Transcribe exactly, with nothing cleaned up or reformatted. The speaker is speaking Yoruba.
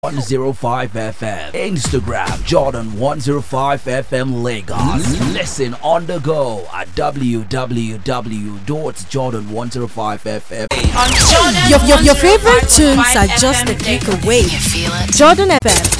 one oh five F M. Instagram Jordan one oh five F M Lagos. Listen on the go at w w w dot jordan one oh five F M. Your, your, your favorite tunes are just a click away. Jordan F M.